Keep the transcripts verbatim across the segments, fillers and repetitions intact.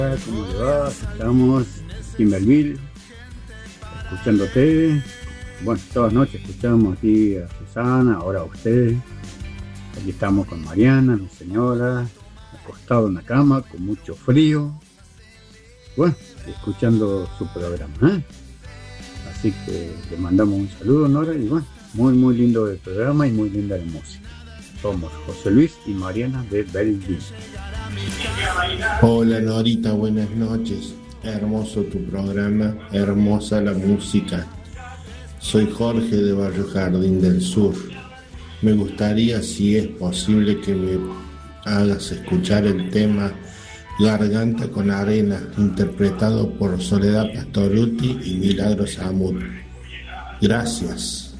¿Cómo le va? Estamos en Melville, escuchándote. Bueno, todas las noches escuchamos aquí a Susana, ahora a usted. Aquí estamos con Mariana, mi señora, acostado en la cama, con mucho frío. Bueno, escuchando su programa, ¿eh? Así que le mandamos un saludo, Nora, y bueno, muy muy lindo el programa y muy linda la música. Somos José Luis y Mariana de Belleville. Hola Norita, buenas noches. Hermoso tu programa, hermosa la música. Soy Jorge de Barrio Jardín del Sur. Me gustaría, si es posible, que me hagas escuchar el tema Garganta con Arena, interpretado por Soledad Pastorutti y Milagros Amur. Gracias.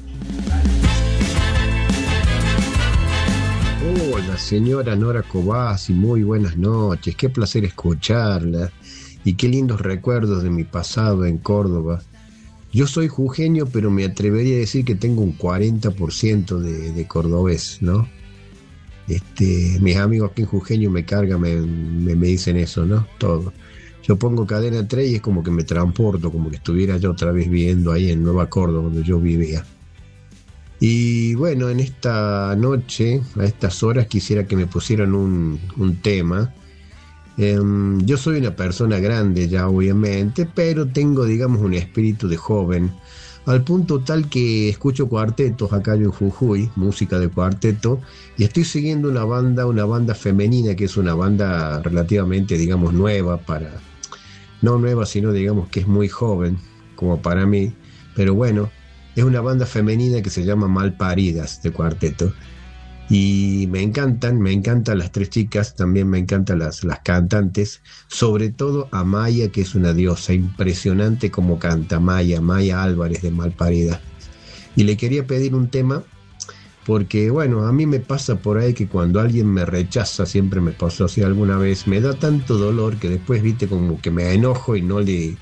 Hola, señora Nora Cobasi, muy buenas noches. Qué placer escucharla y qué lindos recuerdos de mi pasado en Córdoba. Yo soy jujeño, pero me atrevería a decir que tengo un cuarenta por ciento de, de cordobés, ¿no? Este, mis amigos aquí en Jujeño me cargan, me, me, me dicen eso, ¿no? Todo. Yo pongo Cadena tres y es como que me transporto, como que estuviera yo otra vez viviendo ahí en Nueva Córdoba, donde yo vivía. Y bueno, en esta noche, a estas horas, quisiera que me pusieran un, un tema. Eh, yo soy una persona grande ya, obviamente, pero tengo, digamos, un espíritu de joven, al punto tal que escucho cuartetos acá en Jujuy, música de cuarteto, y estoy siguiendo una banda, una banda femenina, que es una banda relativamente, digamos, nueva para... No nueva, sino, digamos, que es muy joven, como para mí, pero bueno, es una banda femenina que se llama Malparidas, de cuarteto. Y me encantan, me encantan las tres chicas, también me encantan las, las cantantes, sobre todo Amaya, que es una diosa, impresionante como canta Maya, Maya Álvarez de Malparidas. Y le quería pedir un tema, porque bueno, a mí me pasa por ahí que cuando alguien me rechaza, siempre me pasó así alguna vez, me da tanto dolor que después, viste, como que me enojo y no le...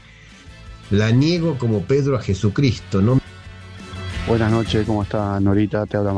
La niego como Pedro a Jesucristo, ¿no? Buenas noches, ¿cómo está Norita? Te habla